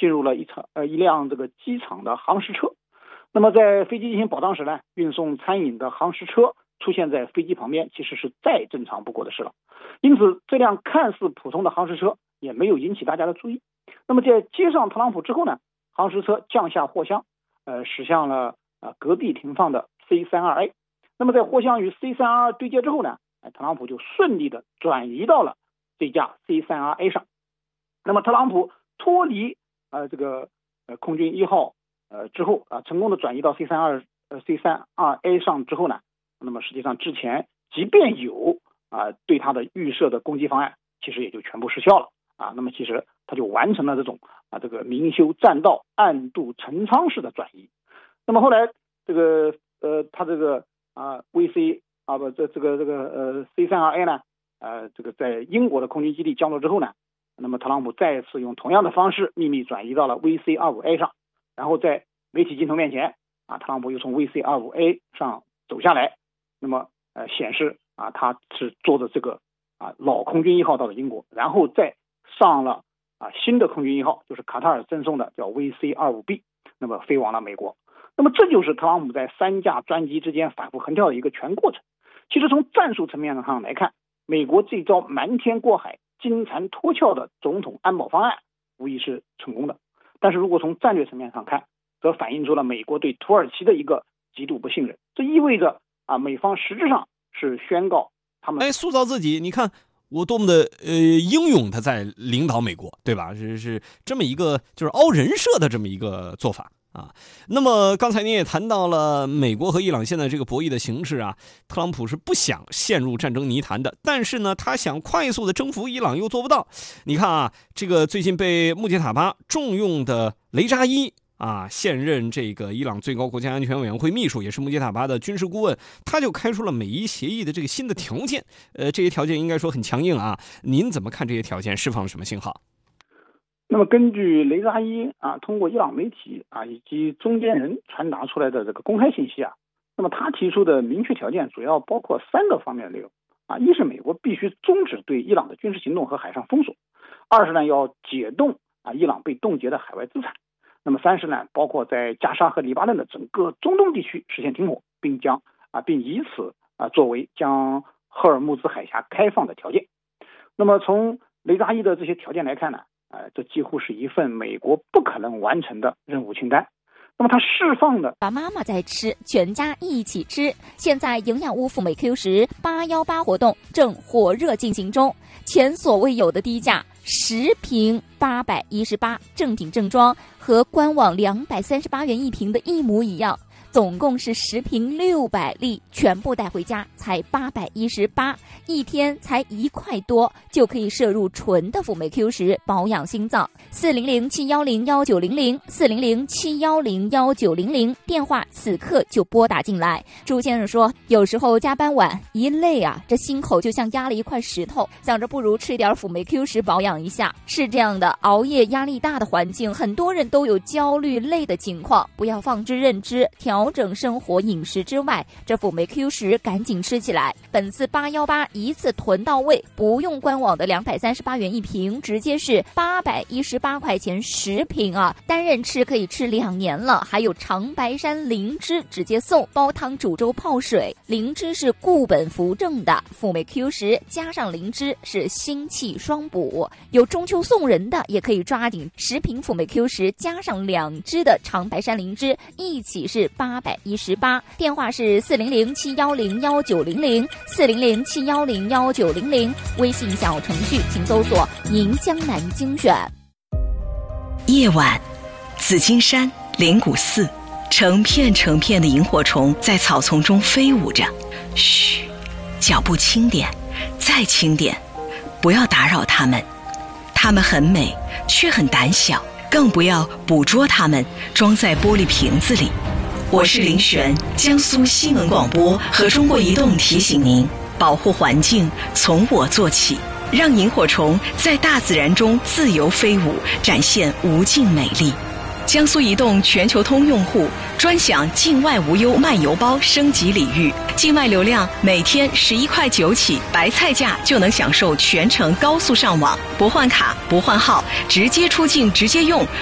进入了一辆这个机场的航时车。那么在飞机进行保障时呢，运送餐饮的航时车出现在飞机旁边，其实是再正常不过的事了。因此这辆看似普通的航时车也没有引起大家的注意。那么在接上特朗普之后呢，航时车降下货箱，驶向了隔壁停放的 C32A。 那么在货箱与 C32 对接之后呢，特朗普就顺利的转移到了这架 C32A 上。那么特朗普脱离这个空军1号之后成功的转移到 C32A 上之后呢，那么实际上之前即便有对他的预设的攻击方案，其实也就全部失效了那么其实他就完成了这种这个明修栈道暗度陈仓式的转移。那么后来这个他这个VC C32A 呢这个在英国的空军基地降落之后呢，那么特朗普再次用同样的方式秘密转移到了 VC25A 上，然后在媒体镜头面前特朗普又从 VC25A 上走下来，那么显示他是坐着这个老空军1号到了英国，然后再上了新的空军1号，就是卡塔尔赠送的叫 VC25B， 那么飞往了美国。那么这就是特朗普在3架专机之间反复横跳的一个全过程。其实从战术层面上来看，美国这招瞒天过海金蝉脱壳的总统安保方案无疑是成功的，但是如果从战略层面上看，则反映出了美国对土耳其的一个极度不信任。这意味着美方实质上是宣告他们塑造自己，你看我多么的英勇的在领导美国，对吧？是这么一个就是凹人设的这么一个做法那么刚才您也谈到了美国和伊朗现在这个博弈的形势特朗普是不想陷入战争泥潭的，但是呢他想快速的征服伊朗又做不到。你看这个最近被穆杰塔巴重用的雷扎伊现任这个伊朗最高国家安全委员会秘书，也是穆杰塔巴的军事顾问，他就开出了美伊协议的这个新的条件。这些条件应该说很强硬您怎么看这些条件释放了什么信号？ 那么根据雷扎伊通过伊朗媒体以及中间人传达出来的这个公开信息那么他提出的明确条件主要包括3个方面的内容一是美国必须终止对伊朗的军事行动和海上封锁；2是呢要解冻伊朗被冻结的海外资产；那么3是呢包括在加沙和黎巴嫩的整个中东地区实现停火，并以此作为将赫尔木兹海峡开放的条件。那么从雷扎伊的这些条件来看呢，这几乎是一份美国不可能完成的任务清单。那么它释放的把妈妈在吃，全家一起吃。现在营养屋富美 Q 十818活动正火热进行中，前所未有的低价，10瓶818，正品正装，和官网238元一瓶的一模一样。总共是10瓶600粒，全部带回家才818，一天才1块多就可以摄入纯的辅酶 Q10，保养心脏。400-710-1900，400-710-1900，电话此刻就拨打进来。朱先生说，有时候加班晚一累这心口就像压了一块石头，想着不如吃点辅酶 Q10保养一下。是这样的，熬夜压力大的环境，很多人都有焦虑累的情况，不要放之任之，调整生活饮食之外，这辅酶 Q10赶紧吃起来。本次818一次囤到位，不用官网的238元一瓶，直接是818块钱10瓶单人吃可以吃2年了。还有长白山灵芝直接送，煲汤煮粥泡水，灵芝是固本扶正的，辅酶 Q10加上灵芝是心气双补。有中秋送人的也可以抓紧10瓶辅酶 Q10加上2支的长白山灵芝，一起是818，电话是400-710-1900，400-710-1900，微信小程序请搜索宁江南精选。 夜晚，紫金山、灵谷寺，成片成片的萤火虫在草丛中飞舞着。嘘，脚步轻点，再轻点，不要打扰它们。它们很美，却很胆小，更不要捕捉它们，装在玻璃瓶子里。我是林璇，江苏新闻广播和中国移动提醒您，保护环境从我做起，让萤火虫在大自然中自由飞舞，展现无尽美丽。江苏移动全球通用户专享境外无忧漫游包升级礼遇，境外流量每天11块9起，白菜价就能享受全程高速上网，不换卡不换号，直接出境直接用，